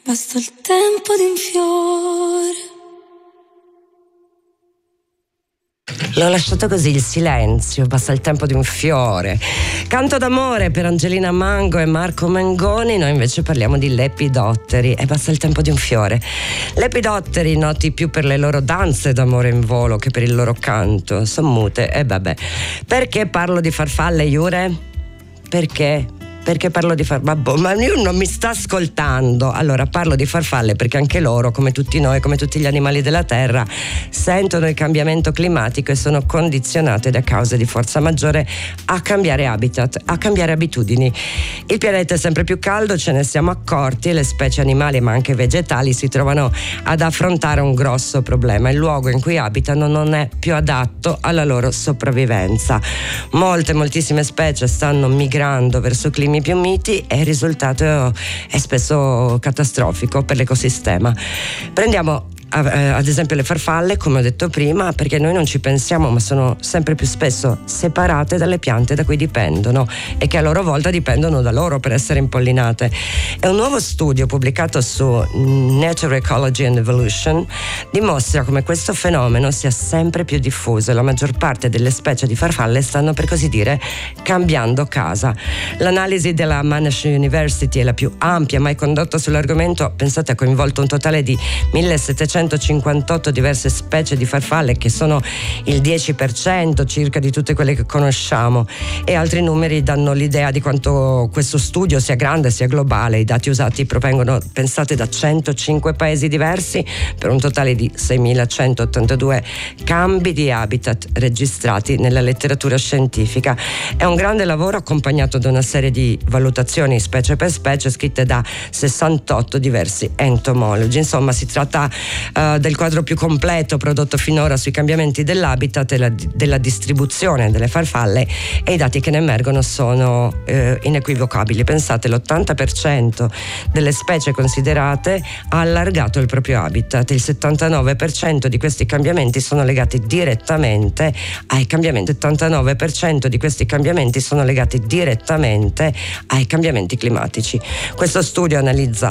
basta il tempo di un fiore. L'ho lasciato così, il silenzio, basta il tempo di un fiore. Canto d'amore per Angelina Mango e Marco Mengoni. Noi invece parliamo di lepidotteri e basta il tempo di un fiore. Lepidotteri, noti più per le loro danze d'amore in volo che per il loro canto, sono mute e vabbè. Perché parlo di farfalle, Iure? Perché parlo di farfalle? Ma io non mi sta ascoltando. Allora, parlo di farfalle perché anche loro, come tutti noi, come tutti gli animali della terra, sentono il cambiamento climatico e sono condizionate da cause di forza maggiore a cambiare habitat, a cambiare abitudini. Il pianeta è sempre più caldo, ce ne siamo accorti, e le specie animali ma anche vegetali si trovano ad affrontare un grosso problema. Il luogo in cui abitano non è più adatto alla loro sopravvivenza. Moltissime specie stanno migrando verso climi più miti e il risultato è spesso catastrofico per l'ecosistema. Prendiamo ad esempio le farfalle, come ho detto prima, perché noi non ci pensiamo, ma sono sempre più spesso separate dalle piante da cui dipendono e che a loro volta dipendono da loro per essere impollinate. E un nuovo studio pubblicato su Nature Ecology and Evolution dimostra come questo fenomeno sia sempre più diffuso e la maggior parte delle specie di farfalle stanno, per così dire, cambiando casa. L'analisi della Monash University è la più ampia mai condotta sull'argomento. Pensate, ha coinvolto un totale di 1758 diverse specie di farfalle, che sono il 10% circa di tutte quelle che conosciamo, e altri numeri danno l'idea di quanto questo studio sia grande, sia globale. I dati usati provengono, pensate, da 105 paesi diversi, per un totale di 6.182 cambi di habitat registrati nella letteratura scientifica. È un grande lavoro accompagnato da una serie di valutazioni specie per specie scritte da 68 diversi entomologi. Insomma, si tratta del quadro più completo prodotto finora sui cambiamenti dell'habitat e della distribuzione delle farfalle, e i dati che ne emergono sono inequivocabili. Pensate, l'80% delle specie considerate ha allargato il proprio habitat, il 79% di questi cambiamenti sono legati direttamente ai cambiamenti, 79% di questi cambiamenti sono legati direttamente ai cambiamenti climatici. Questo studio analizza